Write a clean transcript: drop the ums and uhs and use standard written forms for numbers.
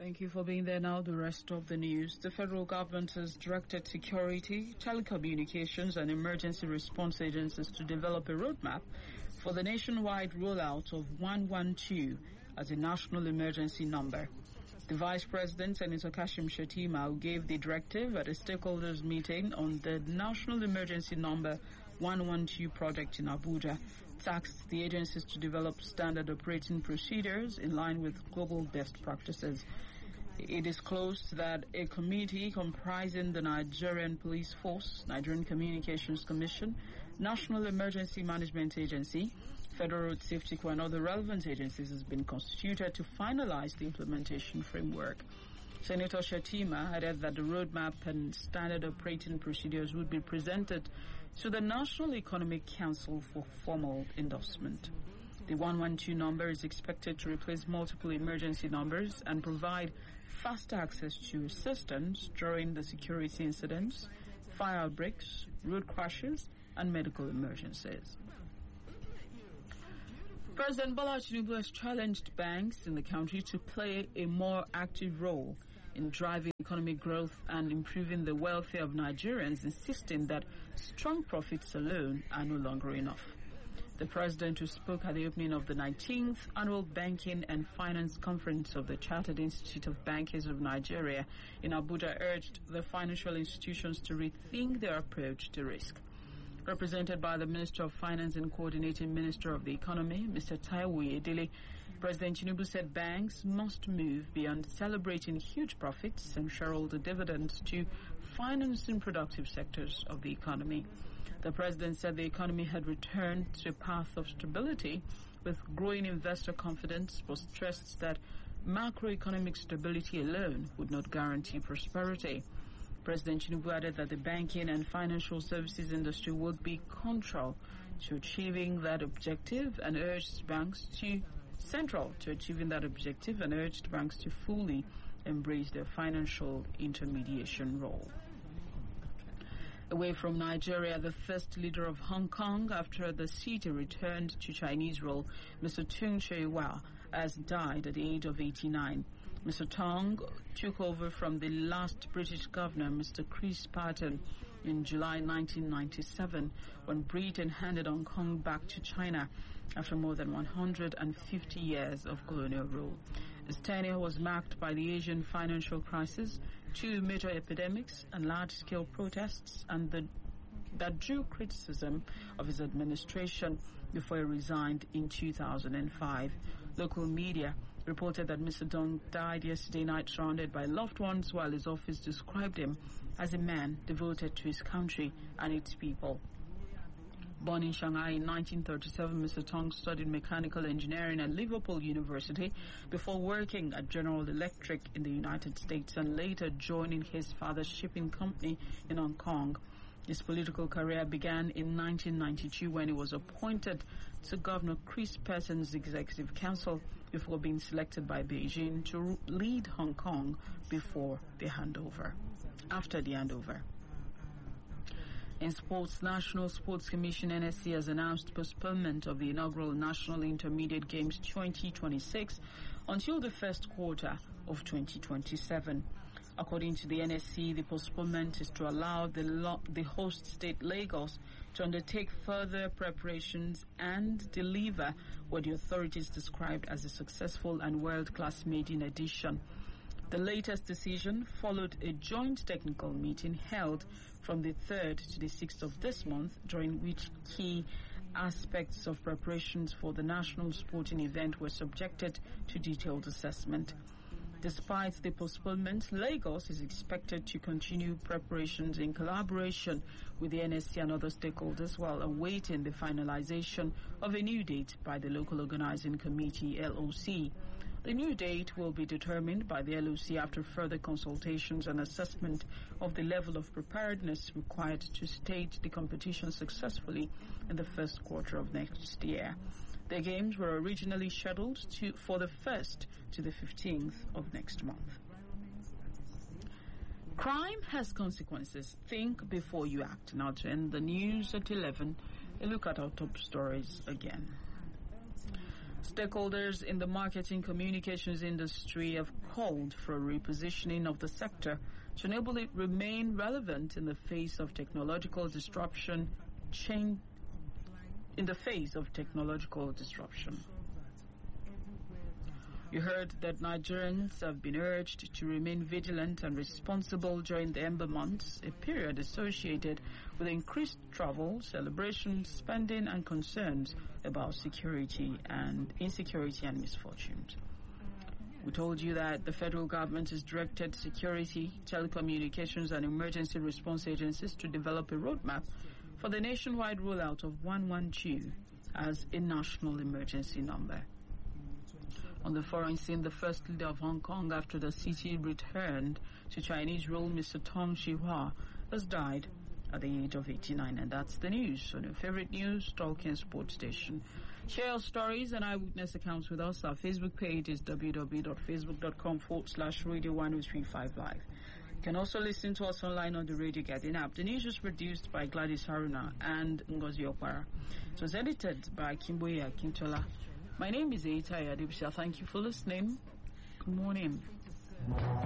Thank you for being there. Now the rest of the news. The federal government has directed security, telecommunications and emergency response agencies to develop a roadmap for the nationwide rollout of 112 as a national emergency number. The Vice President, Senator Kashim Shettima, who gave the directive at a stakeholders meeting on the National Emergency Number 112 project in Abuja, tasked the agencies to develop standard operating procedures in line with global best practices. It disclosed that a committee comprising the Nigerian Police Force, Nigerian Communications Commission, National Emergency Management Agency, Federal Road Safety Corps and other relevant agencies has been constituted to finalize the implementation framework. Senator Shettima added that the roadmap and standard operating procedures would be presented to the National Economic Council for formal endorsement. The 112 number is expected to replace multiple emergency numbers and provide faster access to assistance during the security incidents, fire outbreaks, road crashes, and medical emergencies. President Bola Tinubu has challenged banks in the country to play a more active role in driving economic growth and improving the welfare of Nigerians, insisting that strong profits alone are no longer enough. The president, who spoke at the opening of the 19th Annual Banking and Finance Conference of the Chartered Institute of Bankers of Nigeria in Abuja, urged the financial institutions to rethink their approach to risk. Represented by the Minister of Finance and Coordinating Minister of the Economy, Mr. Taiwo Oyedele, President Tinubu said banks must move beyond celebrating huge profits and shareholder dividends to financing productive sectors of the economy. The president said the economy had returned to a path of stability with growing investor confidence, but stressed that macroeconomic stability alone would not guarantee prosperity. President Tinubu added that the banking and financial services industry would be central to achieving that objective and urged banks to fully embrace their financial intermediation role. Away from Nigeria, the first leader of Hong Kong after the city returned to Chinese rule, Mr. Tung Chee-hwa, has died at the age of 89. Mr. Tong took over from the last British governor, Mr. Chris Patten, in July 1997, when Britain handed Hong Kong back to China after more than 150 years of colonial rule. His tenure was marked by the Asian financial crisis, two major epidemics, and large-scale protests, and that drew criticism of his administration before he resigned in 2005. Local media reported that Mr. Dong died yesterday night surrounded by loved ones, while his office described him as a man devoted to his country and its people. Born in Shanghai in 1937, Mr. Tong studied mechanical engineering at Liverpool University before working at General Electric in the United States and later joining his father's shipping company in Hong Kong. His political career began in 1992 when he was appointed to Governor Chris Patten's Executive Council before being selected by Beijing to lead Hong Kong after the handover. In sports, National Sports Commission NSC has announced postponement of the inaugural National Intermediate Games 2026 until the first quarter of 2027. According to the NSC, the postponement is to allow the host state Lagos to undertake further preparations and deliver what the authorities described as a successful and world-class maiden edition. The latest decision followed a joint technical meeting held from the 3rd to the 6th of this month, during which key aspects of preparations for the national sporting event were subjected to detailed assessment. Despite the postponement, Lagos is expected to continue preparations in collaboration with the NSC and other stakeholders while awaiting the finalization of a new date by the local organizing committee, LOC. The new date will be determined by the LOC after further consultations and assessment of the level of preparedness required to stage the competition successfully in the first quarter of next year. The games were originally scheduled for the 1st to the 15th of next month. Crime has consequences. Think before you act. Now to end the news at 11, a look at our top stories again. Stakeholders in the marketing communications industry have called for a repositioning of the sector to enable it remain relevant in the face of technological disruption. You heard that Nigerians have been urged to remain vigilant and responsible during the Ember months, a period associated with increased travel, celebrations, spending, and concerns about insecurity and misfortunes. We told you that the federal government has directed security, telecommunications, and emergency response agencies to develop a roadmap for the nationwide rollout of 112 as a national emergency number. On the foreign scene, the first leader of Hong Kong after the city returned to Chinese rule, Mr. Tong Shihua, has died at the age of 89. And that's the news on your favorite news, Talking Sports Station. Share your stories and eyewitness accounts with us. Our Facebook page is www.facebook.com/radio1035 live. You can also listen to us online on the Radio Garden app. The news was produced by Gladys Haruna and Ngozi Okwara. It was edited by Kimboye Akintola. My name is Eitai Adibsha. Thank you for listening. Good morning.